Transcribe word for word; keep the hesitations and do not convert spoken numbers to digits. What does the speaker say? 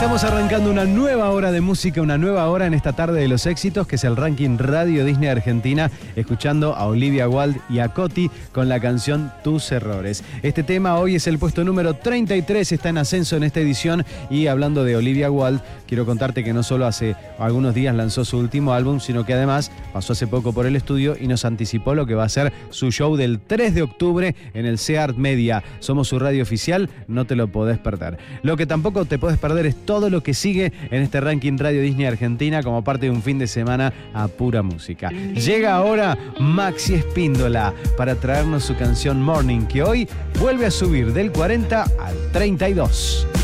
Estamos arrancando una nueva hora de música, una nueva hora en esta tarde de los éxitos, que es el ranking Radio Disney Argentina, escuchando a Olivia Wilde y a Coti con la canción Tus Errores. Este tema hoy es el puesto número treinta y tres, está en ascenso en esta edición. Y hablando de Olivia Wilde, quiero contarte que no solo hace algunos días lanzó su último álbum, sino que además pasó hace poco por el estudio y nos anticipó lo que va a ser su show del tres de octubre en el Seart Media. Somos su radio oficial, no te lo podés perder. Lo que tampoco te podés perder es todo lo que sigue en este ranking Radio Disney Argentina como parte de un fin de semana a pura música. Llega ahora Maxi Espíndola para traernos su canción Morning, que hoy vuelve a subir del cuarenta al treinta y dos.